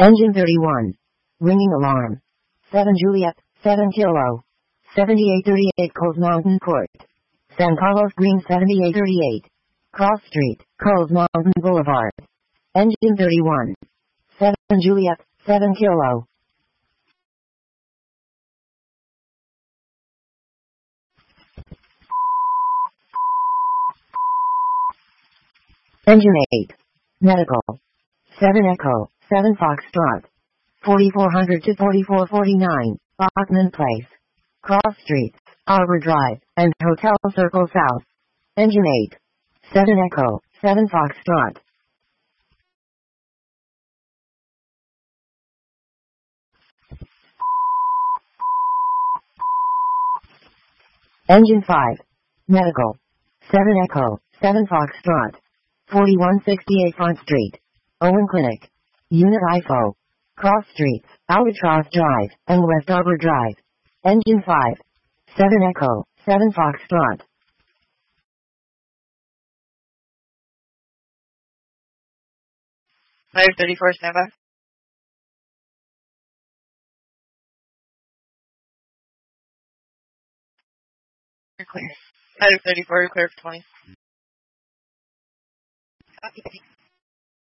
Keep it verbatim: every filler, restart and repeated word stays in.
Engine thirty-one. Ringing alarm. seven Juliet, seven Kilo. seventy-eight thirty-eight Coles Mountain Court. San Carlos Green seventy-eight thirty-eight. Cross Street, Coles Mountain Boulevard. Engine thirty-one. seven Juliet, seven Kilo. Engine eight. Medical. seven Echo, seven Foxtrot. forty-four hundred to forty-four forty-nine, Bachman Place. Cross Street, Arbor Drive, and Hotel Circle South. Engine eight. seven Echo, seven Foxtrot. Engine five. Medical. seven Echo, seven Foxtrot. forty-one sixty-eight Front Street. Owen Clinic. Unit I F O. Cross Streets, Albatross Drive, and West Arbor Drive. Engine five. seven Echo, seven Foxtrot. five thirty-four, stand by. You're clear. five thirty-four, you're clear for twenty. Copy.